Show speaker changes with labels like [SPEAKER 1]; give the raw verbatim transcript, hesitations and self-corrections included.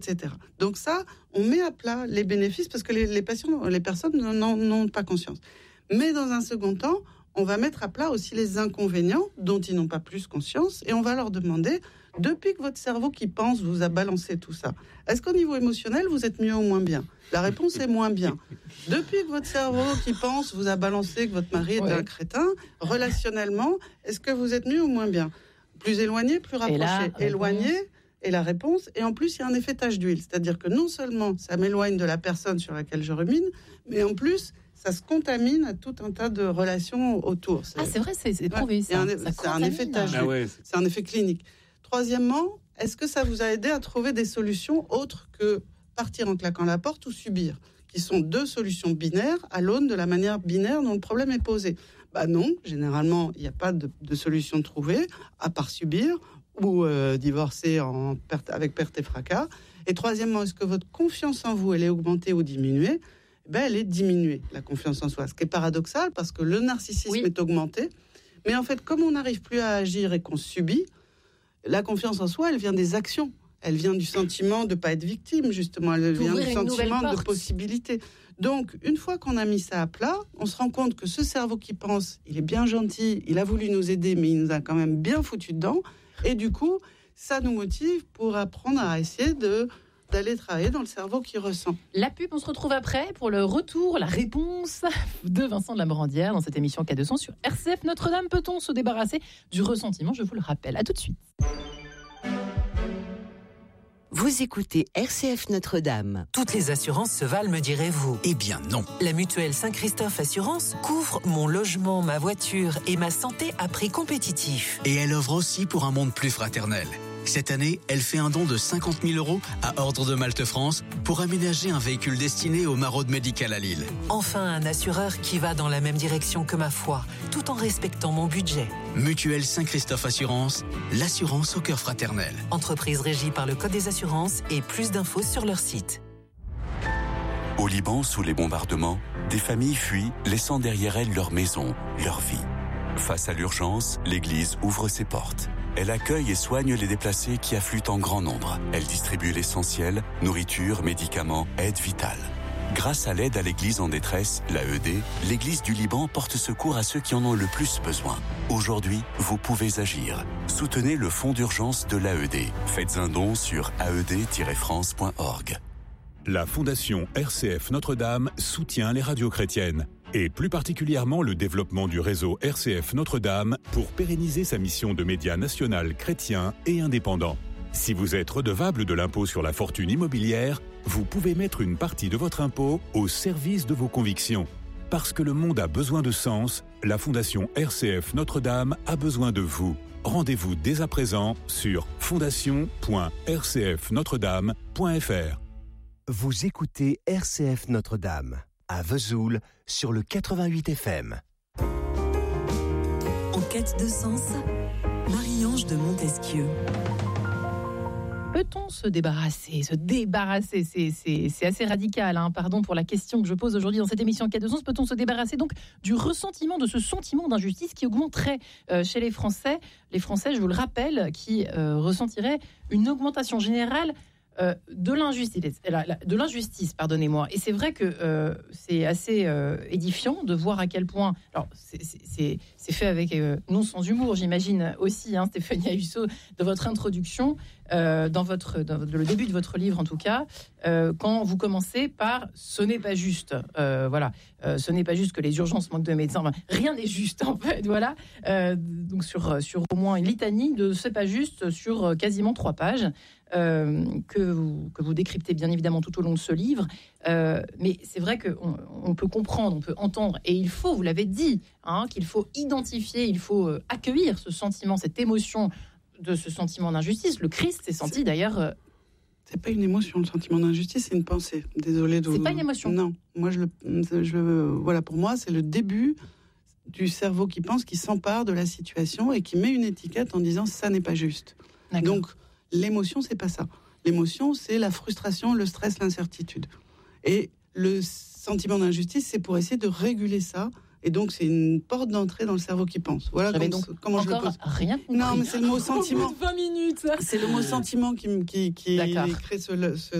[SPEAKER 1] et cetera. Donc ça, on met à plat les bénéfices parce que les, les patients, les personnes n'en n'ont pas conscience. Mais dans un second temps, on va mettre à plat aussi les inconvénients dont ils n'ont pas plus conscience et on va leur demander, depuis que votre cerveau qui pense vous a balancé tout ça, est-ce qu'au niveau émotionnel, vous êtes mieux ou moins bien ? La réponse est moins bien. Depuis que votre cerveau qui pense vous a balancé que votre mari est ouais. un crétin, relationnellement, est-ce que vous êtes mieux ou moins bien ? Plus éloigné, plus rapproché. Là, éloigné est la réponse. Et en plus, il y a un effet tache d'huile. C'est-à-dire que non seulement ça m'éloigne de la personne sur laquelle je rumine, mais en plus, ça se contamine à tout un tas de relations autour.
[SPEAKER 2] C'est... Ah, c'est vrai, c'est, c'est prouvé, ouais, ça.
[SPEAKER 1] Un,
[SPEAKER 2] ça
[SPEAKER 1] c'est un effet tache d'huile. Ah ouais. C'est un effet clinique. Troisièmement, est-ce que ça vous a aidé à trouver des solutions autres que partir en claquant la porte ou subir, qui sont deux solutions binaires à l'aune de la manière binaire dont le problème est posé ? Bah non, généralement, il n'y a pas de, de solution trouvée, à part subir ou euh, divorcer en perte, avec perte et fracas. Et troisièmement, est-ce que votre confiance en vous, elle est augmentée ou diminuée ? Ben, elle est diminuée, la confiance en soi. Ce qui est paradoxal, parce que le narcissisme oui. est augmenté. Mais en fait, comme on n'arrive plus à agir et qu'on subit, la confiance en soi, elle vient des actions. Elle vient du sentiment de ne pas être victime, justement. Elle vient du sentiment de possibilité. Donc, une fois qu'on a mis ça à plat, on se rend compte que ce cerveau qui pense, il est bien gentil, il a voulu nous aider, mais il nous a quand même bien foutu dedans. Et du coup, ça nous motive pour apprendre à essayer de... d'aller travailler dans le cerveau qui ressent.
[SPEAKER 2] La pub, on se retrouve après pour le retour, la réponse de Vincent de la Morandière dans cette émission Cas deux cents sur R C F Notre-Dame. Peut-on se débarrasser du ressentiment ? Je vous le rappelle. À tout de suite.
[SPEAKER 3] Vous écoutez R C F Notre-Dame.
[SPEAKER 4] Toutes les assurances se valent, me direz-vous.
[SPEAKER 5] Eh bien non.
[SPEAKER 4] La mutuelle Saint-Christophe Assurance couvre mon logement, ma voiture et ma santé à prix compétitif.
[SPEAKER 5] Et elle offre aussi pour un monde plus fraternel. Cette année, elle fait un don de cinquante mille euros à Ordre de Malte France pour aménager un véhicule destiné aux maraudes médicales à Lille.
[SPEAKER 4] Enfin, un assureur qui va dans la même direction que ma foi, tout en respectant mon budget.
[SPEAKER 5] Mutuelle Saint-Christophe Assurance, l'assurance au cœur fraternel.
[SPEAKER 4] Entreprise régie par le Code des assurances et plus d'infos sur leur site.
[SPEAKER 6] Au Liban, sous les bombardements, des familles fuient, laissant derrière elles leur maison, leur vie. Face à l'urgence, l'Église ouvre ses portes. Elle accueille et soigne les déplacés qui affluent en grand nombre. Elle distribue l'essentiel, nourriture, médicaments, aide vitale. Grâce à l'aide à l'Église en détresse, l'A E D, l'Église du Liban porte secours à ceux qui en ont le plus besoin. Aujourd'hui, vous pouvez agir. Soutenez le fonds d'urgence de l'A E D. Faites un don sur a e d tiret france point org.
[SPEAKER 7] La Fondation R C F Notre-Dame soutient les radios chrétiennes, et plus particulièrement le développement du réseau R C F Notre-Dame pour pérenniser sa mission de média national chrétien et indépendant. Si vous êtes redevable de l'impôt sur la fortune immobilière, vous pouvez mettre une partie de votre impôt au service de vos convictions. Parce que le monde a besoin de sens, la Fondation R C F Notre-Dame a besoin de vous. Rendez-vous dès à présent sur fondation point r c f notre dame point f r.
[SPEAKER 8] Vous écoutez R C F Notre-Dame, à Vesoul, sur le quatre-vingt-huit F M.
[SPEAKER 9] En quête de sens, Marie-Ange de Montesquieu.
[SPEAKER 2] Peut-on se débarrasser Se débarrasser, c'est, c'est, c'est assez radical, hein, pardon pour la question que je pose aujourd'hui dans cette émission Cas deux cents. Peut-on se débarrasser donc du ressentiment, de ce sentiment d'injustice qui augmenterait euh, chez les Français Les Français, je vous le rappelle, qui euh, ressentiraient une augmentation générale Euh, de l'injustice, de l'injustice, pardonnez-moi. Et c'est vrai que euh, c'est assez euh, édifiant de voir à quel point. Alors, c'est, c'est, c'est fait avec euh, non sans humour, j'imagine aussi, hein, Stéphanie Ayuso, de votre introduction, euh, dans votre, dans le début de votre livre en tout cas, euh, quand vous commencez par ce n'est pas juste. Euh, voilà, euh, ce n'est pas juste que les urgences manquent de médecins. Enfin, rien n'est juste en fait. Voilà. Euh, donc sur sur au moins une litanie de c'est pas juste sur quasiment trois pages. Euh, que, vous, que vous décryptez bien évidemment tout au long de ce livre. Euh, mais c'est vrai qu'on on peut comprendre, on peut entendre, et il faut, vous l'avez dit, hein, qu'il faut identifier, il faut euh, accueillir ce sentiment, cette émotion de ce sentiment d'injustice. Le Christ s'est senti c'est, d'ailleurs... Euh...
[SPEAKER 1] C'est pas une émotion, le sentiment d'injustice, c'est une pensée. Désolée de vous...
[SPEAKER 2] C'est pas une émotion.
[SPEAKER 1] Non, moi je le, je le... Voilà, pour moi, c'est le début du cerveau qui pense, qui s'empare de la situation et qui met une étiquette en disant « ça n'est pas juste ». Donc, l'émotion, c'est pas ça. L'émotion, c'est la frustration, le stress, l'incertitude. Et le sentiment d'injustice, c'est pour essayer de réguler ça Et donc, c'est une porte d'entrée dans le cerveau qui pense. Voilà
[SPEAKER 2] J'avais
[SPEAKER 1] comment,
[SPEAKER 2] donc
[SPEAKER 1] comment je le pose.
[SPEAKER 2] Rien compris.
[SPEAKER 1] Non, mais c'est le mot sentiment.
[SPEAKER 2] vingt minutes.
[SPEAKER 1] C'est le mot sentiment qui, qui, qui crée ce, ce,